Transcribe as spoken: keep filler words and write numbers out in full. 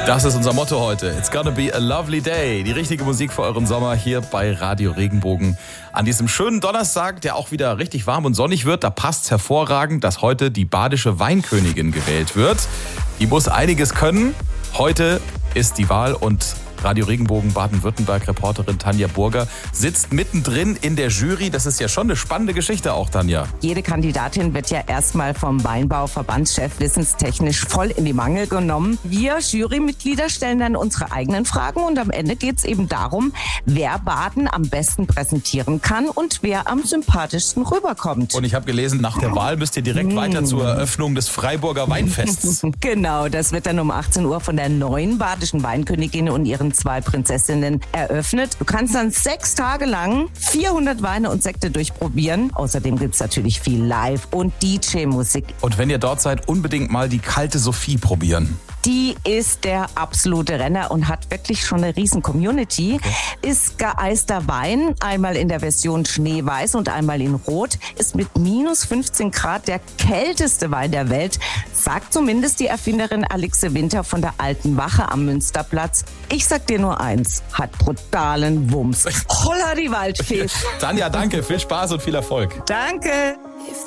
Das ist unser Motto heute. It's gonna be a lovely day. Die richtige Musik für euren Sommer hier bei Radio Regenbogen. An diesem schönen Donnerstag, der auch wieder richtig warm und sonnig wird, da passt's hervorragend, dass heute die badische Weinkönigin gewählt wird. Die muss einiges können. Heute ist die Wahl und Radio Regenbogen Baden-Württemberg-Reporterin Tanja Burger sitzt mittendrin in der Jury. Das ist ja schon eine spannende Geschichte auch, Tanja. Jede Kandidatin wird ja erstmal vom Weinbauverbandschef wissenstechnisch voll in die Mangel genommen. Wir Jurymitglieder stellen dann unsere eigenen Fragen und am Ende geht es eben darum, wer Baden am besten präsentieren kann und wer am sympathischsten rüberkommt. Und ich habe gelesen, nach der Wahl müsst ihr direkt mmh. weiter zur Eröffnung des Freiburger Weinfests. Genau, das wird dann um achtzehn Uhr von der neuen badischen Weinkönigin und ihren zwei Prinzessinnen eröffnet. Du kannst dann sechs Tage lang vierhundert Weine und Sekte durchprobieren. Außerdem gibt es natürlich viel Live- und D J-Musik. Und wenn ihr dort seid, unbedingt mal die kalte Sophie probieren. Die ist der absolute Renner und hat wirklich schon eine riesen Community. Okay. Ist geeister Wein, einmal in der Version Schneeweiß und einmal in Rot. Ist mit minus fünfzehn Grad der kälteste Wein der Welt, sagt zumindest die Erfinderin Alixe Winter von der Alten Wache am Münsterplatz. Ich sag dir nur eins, hat brutalen Wumms. Holla die Waldfee. Tanja, danke, viel Spaß und viel Erfolg. Danke.